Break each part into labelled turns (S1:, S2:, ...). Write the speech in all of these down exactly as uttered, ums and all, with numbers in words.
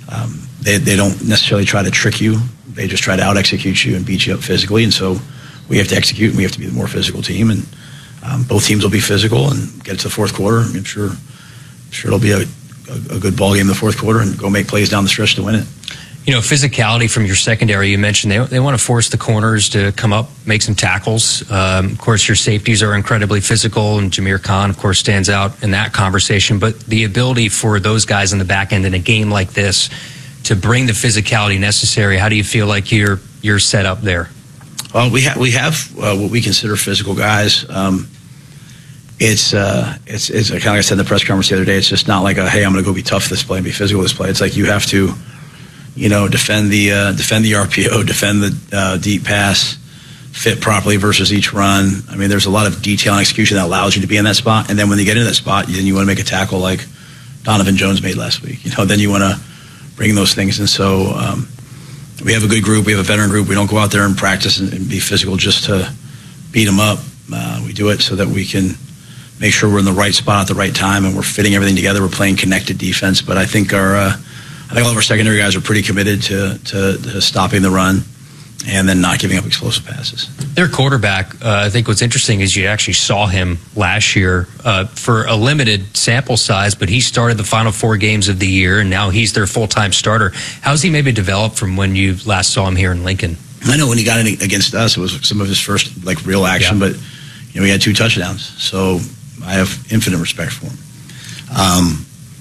S1: um, they, they don't necessarily try to trick you. They just try to out-execute you and beat you up physically. And so we have to execute, and we have to be the more physical team. And um, both teams will be physical and get to the fourth quarter. I'm sure, I'm sure it'll be a, a, a good ball game in the fourth quarter and go make plays down the stretch to win it.
S2: You know, physicality from your secondary, you mentioned they, they want to force the corners to come up, make some tackles. Um, of course, your safeties are incredibly physical, and Jameer Khan, of course, stands out in that conversation. But the ability for those guys in the back end in a game like this to bring the physicality necessary, how do you feel like you're you're set up there?
S1: Well, we, ha- we have uh, what we consider physical guys. Um, it's, uh, it's, it's kind of like I said in the press conference the other day, it's just not like, a, hey, I'm going to go be tough this play and be physical this play. It's like you have to, you know, defend the uh, defend the R P O, defend the uh, deep pass, fit properly versus each run. I mean, there's a lot of detail and execution that allows you to be in that spot. And then when you get into that spot, then you want to make a tackle like Donovan Jones made last week. You know, then you want to bring those things. And so um, we have a good group. We have a veteran group. We don't go out there and practice and, and be physical just to beat them up. Uh, we do it so that we can make sure we're in the right spot at the right time and we're fitting everything together. We're playing connected defense. But I think our uh, I think all of our secondary guys are pretty committed to, to, to stopping the run and then not giving up explosive passes.
S2: Their quarterback, uh, I think what's interesting is you actually saw him last year uh, for a limited sample size, but he started the final four games of the year, and now he's their full-time starter. How's he maybe developed from when you last saw him here in Lincoln?
S1: I know when he got in against us, it was some of his first like real action, yeah. But you know he had two touchdowns, so I have infinite respect for him. Um,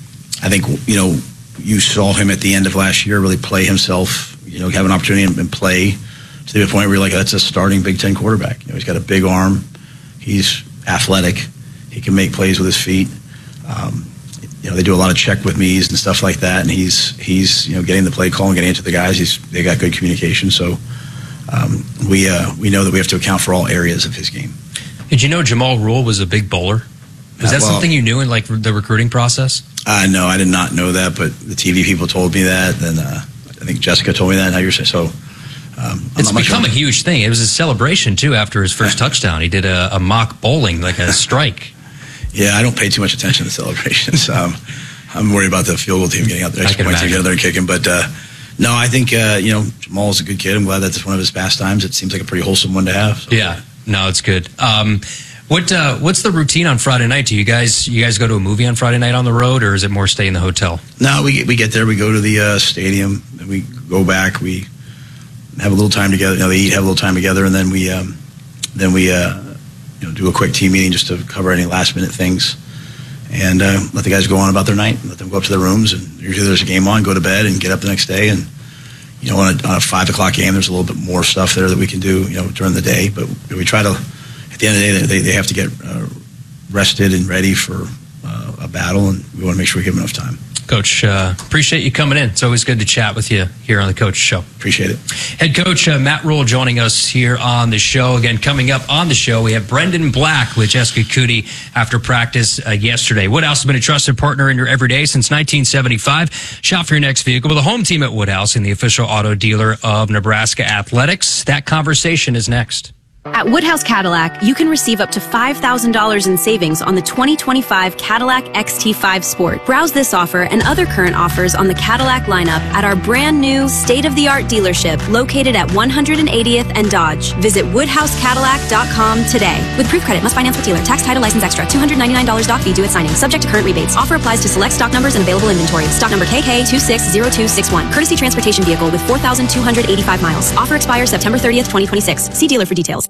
S1: I think, you know, you saw him at the end of last year really play himself, you know, have an opportunity and play to the point where you're like, that's a starting Big Ten quarterback. You know, he's got a big arm. He's athletic. He can make plays with his feet. Um, you know, they do a lot of check with me's and stuff like that, and he's, he's you know, getting the play call and getting it to the guys. He's, they got good communication, so um, we, uh, we know that we have to account for all areas of his game.
S2: Did you know Jamal Rule was a big bowler? Was that uh, well, something you knew in like the recruiting process?
S1: Uh, no, I did not know that, but the T V people told me that. Then uh, I think Jessica told me that. How you're saying so? Um,
S2: it's become
S1: sure.
S2: a huge thing. It was a celebration too after his first yeah. touchdown. He did a, a mock bowling, like a strike.
S1: Yeah, I don't pay too much attention to celebrations. Um, I'm worried about the field goal team getting out the extra points together and kicking. But uh, no, I think uh, you know Jamal is a good kid. I'm glad that's one of his pastimes. It seems like a pretty wholesome one to have. So.
S2: Yeah, no, it's good. Um, What uh, what's the routine on Friday night? Do you guys you guys go to a movie on Friday night on the road, or is it more stay in the hotel?
S1: No, we we get there, we go to the uh, stadium, and we go back, we have a little time together. You know, they eat, have a little time together, and then we um, then we uh, you know do a quick team meeting just to cover any last minute things, and uh, let the guys go on about their night, and let them go up to their rooms, and usually there's a game on, go to bed, and get up the next day, and you know on a, on a five o'clock game, there's a little bit more stuff there that we can do, you know, during the day, but we try to. At the end of the day, they, they have to get uh, rested and ready for uh, a battle, and we want to make sure we give them enough time.
S2: Coach, uh, appreciate you coming in. It's always good to chat with you here on the Coach Show.
S1: Appreciate it.
S2: Head coach uh, Matt Rhule joining us here on the show. Again, coming up on the show, we have Brendan Black with Jessica Cootie after practice uh, yesterday. Woodhouse has been a trusted partner in your everyday since nineteen seventy-five. Shop for your next vehicle with a home team at Woodhouse and the official auto dealer of Nebraska Athletics. That conversation is next.
S3: At Woodhouse Cadillac, you can receive up to five thousand dollars in savings on the twenty twenty-five Cadillac X T five Sport. Browse this offer and other current offers on the Cadillac lineup at our brand new state-of-the-art dealership located at one hundred eightieth and Dodge. Visit woodhouse cadillac dot com today. With proof credit, must finance with dealer. Tax, title, license extra. two hundred ninety-nine dollars doc fee due at signing. Subject to current rebates. Offer applies to select stock numbers and available inventory. Stock number K K two six zero two six one. Courtesy transportation vehicle with four thousand two hundred eighty-five miles. Offer expires September thirtieth, twenty twenty-six. See dealer for details.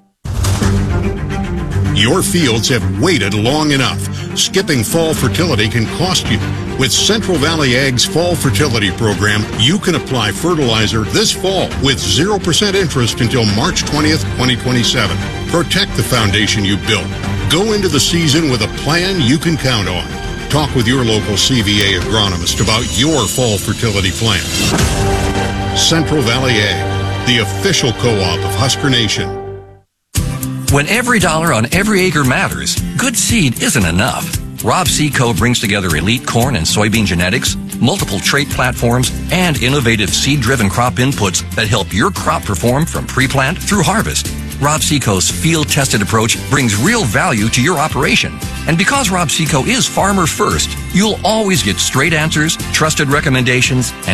S4: Your fields have waited long enough. Skipping fall fertility can cost you. With Central Valley Ag's Fall Fertility Program, you can apply fertilizer this fall with zero percent interest until March twentieth, twenty twenty-seven. Protect the foundation you built. Go into the season with a plan you can count on. Talk with your local C V A agronomist about your fall fertility plan. Central Valley Ag, the official co-op of Husker Nation.
S5: When every dollar on every acre matters, good seed isn't enough. Rob Seco brings together elite corn and soybean genetics, multiple trait platforms, and innovative seed-driven crop inputs that help your crop perform from pre-plant through harvest. Rob Seco's field-tested approach brings real value to your operation. And because Rob Seco is farmer first, you'll always get straight answers, trusted recommendations, and